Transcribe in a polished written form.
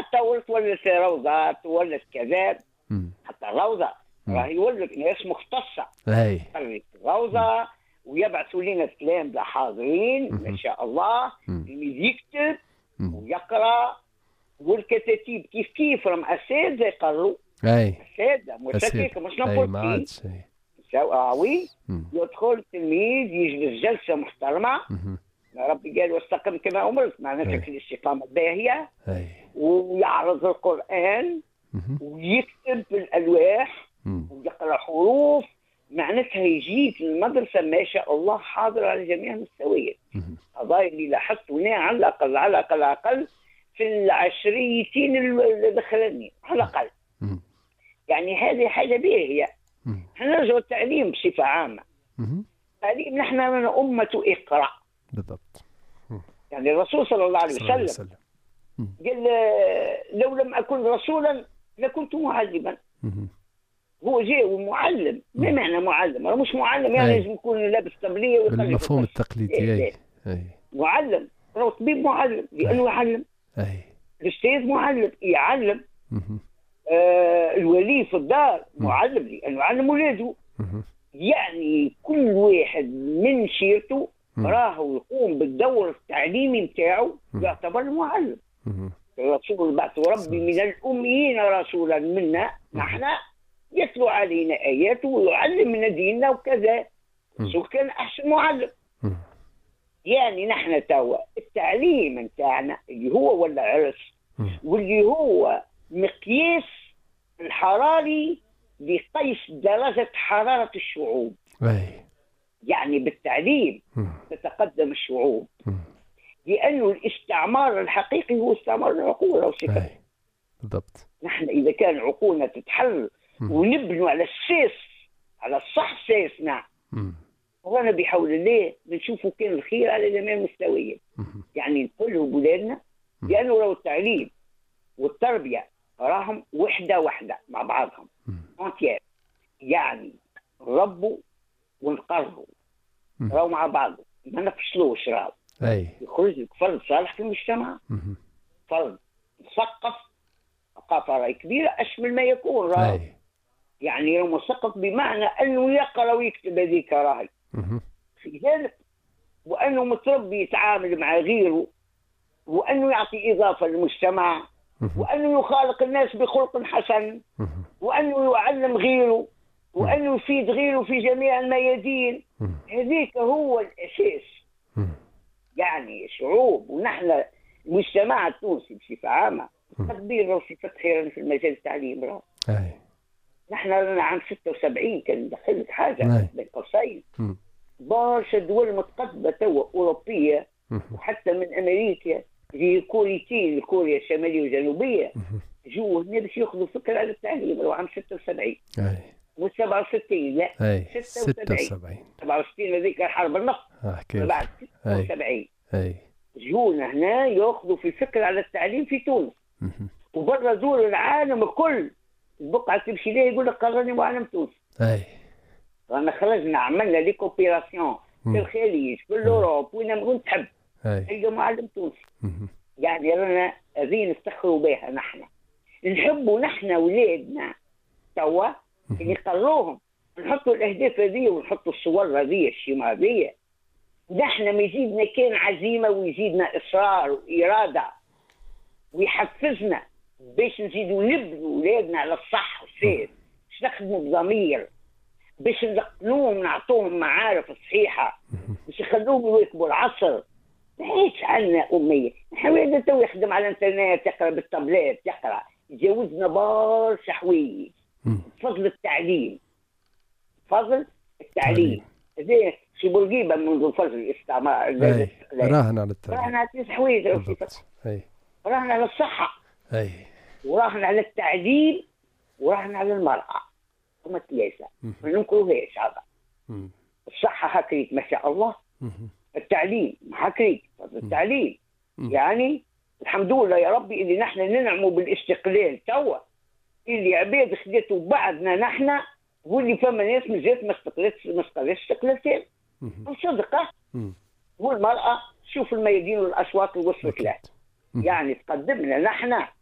تولت روضات، ولت كذا. حتى الروضة راهي ولت ناس مختصة تقري الروضة، ويبعثوا لنا كلام حاضرين ما شاء الله، اللي يكتب ويقرأ، والكتاتيب كيف راهم أساتذة يقروا. أساتذة مش نقول وي. يدخل التلميذ يجلس جلسة محترمة، ربي قال واستقم كما أمرت، معناتها في الاستقامة الباهية، ويعرض القرآن ويكتب بالألواح ويقرأ حروف، معناتها يجيك المدرسة ما شاء الله حاضر على جميع المستويات. قضايا اللي لاحظت هنا على الأقل في العشريتين الأخرانيين على الأقل، يعني هذه حاجة باهية. نرجع التعليم بصفة عامة. التعليم نحن أمة اقرأ بالضبط. يعني الرسول صلى الله عليه وسلم قال لو لم أكن رسولا لكنت معلما. هو جاء معلم. ما معنى معلم؟ أنا مش معلم يعني لازم يكون لابس طبلية بالمفهوم التقليدي. معلم، هو طبيب معلم لأنه يعلم، الأستاذ معلم يعلم، الولي في الدار معلم لأنه يعلم ولاده. يعني كل واحد من شيرته راهو يقوم بالدور التعليمي نتاعو يعتبر معلم. الرسول بعث ربي من الأميين رسولا منا نحن يتلو علينا آياته ويعلمنا ديننا وكذا. الرسول كان أحسن معلم. يعني نحن توا التعليم نتاعنا اللي هو ولا عرس واللي هو مقياس الحراري لقيس درجة حرارة الشعوب. يعني بالتعليم تتقدم الشعوب، لأنه الاستعمار الحقيقي هو استعمار العقول أو صفة. بالضبط. نحن إذا كان عقولنا تتحرر ونبنوا على الساس، على الصح ساسنا، وأنا بحول الله بنشوفوا كان الخير على جميع المستويات. يعني نقوله بولادنا، لأنه لو التعليم والتربية راهم وحدة مع بعضهم يعني نربوا ونقرروا راهو مع بعضهم، ما نفصلوش راهو. يخرج لك فرد صالح في المجتمع، فرد مثقف ثقافة راهي كبيرة أشمل ما يكون راهو. يعني مثقف بمعنى أنه يقرأ ويكتب هذيك راهي في ذلك، وأنه متربي يتعامل مع غيره، وأنه يعطي إضافة للمجتمع، وأنه يخالق الناس بخلق حسن، وأنه يعلم غيره، وأنه يفيد غيره في جميع الميادين. هذيك هو الأساس. يعني شعوب، ونحن المجتمع التونسي بصفة عامة تقدير وصفة خيرا في المجال التعليم. نحن لنا عام 76 كان ندخل لك حاجة بين قوسين، برشا دول متقدمة توا أوروبية وحتى من أمريكا، زي كوريتين، كوريا الشمالية والجنوبية، جو هنا باش ياخذوا فكرة على التعليم. عام 76 مش 67 لا 76 67 هذيك حرب النفط. بعد 76 جونا هنا ياخذوا في فكرة على التعليم في تونس وبرا دول العالم الكل. البقعة تمشي ليه يقول لك قررني معلم تونس. رانا خرجنا عملنا لي كوبيراسيون في الخليج في الأوروب وين ما كنت تحب تلقى معلم تونسي. يعني رانا هذه نفتخروا بها. نحن نحبوا نحن ولادنا توا اللي قروهم نحطوا الأهداف هذه ونحطوا الصور هذه الشيمة هذه. نحن ما يزيدنا كان عزيمة ويزيدنا إصرار وإرادة ويحفزنا باش نزيدوا نبنوا ولادنا على الصح والسير، باش نخدموا بضمير، باش نقنوهم نعطوهم معارف صحيحة، باش نخلوهم يواكبوا العصر. ماهيش عندنا أمية. نحن ولادنا تو يخدم على الانترنت، يقرا بالتابلات، يقرا، يتجاوزنا برشا حوايج. فضل التعليم، فضل التعليم هذا شي بورقيبه منذ فجر الاستعمار. راهن على التعليم، راهن على 9 حوايج، راهن على الصحة، وراهن على التعليم، وراهن على المرأة. هما ثلاثة ما ننكروهاش. هذا الصحة هكريك ما شاء الله، التعليم هكريك، التعليم يعني الحمد لله يا ربي اللي نحن ننعموا بالاستقلال توا، اللي عباد خدتوا بعدنا نحن، واللي فما ناس مازالت ما استقلتش استقلالتين صدقة. والمرأة شوف الميادين والأشواط اللي وصلت له، يعني تقدمنا نحن